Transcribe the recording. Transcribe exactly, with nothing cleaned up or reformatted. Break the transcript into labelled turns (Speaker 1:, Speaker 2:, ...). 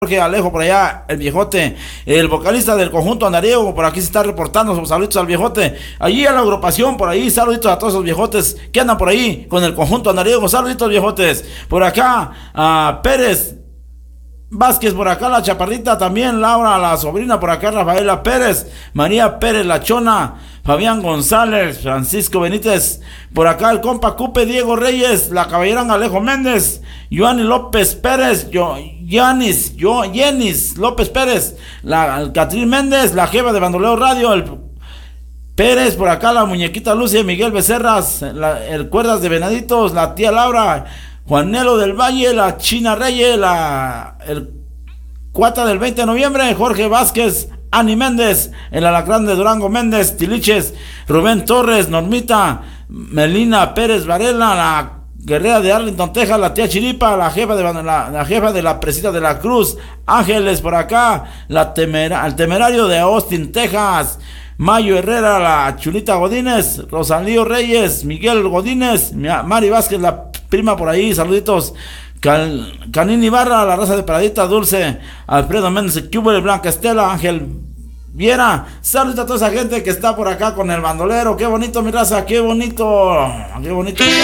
Speaker 1: Jorge Alejo por allá, el viejote, el vocalista del conjunto andariego, por aquí se está reportando, saluditos al viejote, allí a la agrupación, por ahí, saluditos a todos esos viejotes que andan por ahí con el conjunto andariego, saluditos viejotes, por acá a Pérez Vázquez, por acá la chaparrita también, Laura, la sobrina, por acá Rafaela Pérez, María Pérez, la chona, Fabián González, Francisco Benítez, por acá el compa Cupe, Diego Reyes, la caballera Alejo Méndez, Joanny López Pérez, yo, Yanis, yo, Yenis López Pérez, la Catrín Méndez, la jefa de Bandoleo Radio, el Pérez, por acá la muñequita Lucia, Miguel Becerras, la, el Cuerdas de Venaditos, la tía Laura, Juanelo del Valle, la China Reyes, la, el Cuata del veinte de noviembre, Jorge Vázquez, Ani Méndez, el Alacrán de Durango Méndez, Tiliches, Rubén Torres, Normita, Melina Pérez Varela, la Guerrera de Arlington, Texas, la tía Chiripa, la jefa de la, la jefa de la Presita de la Cruz, Ángeles por acá, la temera, el temerario de Austin, Texas, Mayo Herrera, la Chulita Godínez, Rosalío Reyes, Miguel Godínez, Mari Vázquez, la prima por ahí, saluditos. Cal, Canini Barra, la raza de Paradita Dulce, Alfredo Méndez, Cuba, Blanca Estela, Ángel Viera, saludos a toda esa gente que está por acá con el bandolero. Qué bonito, mi raza, qué bonito, qué bonito.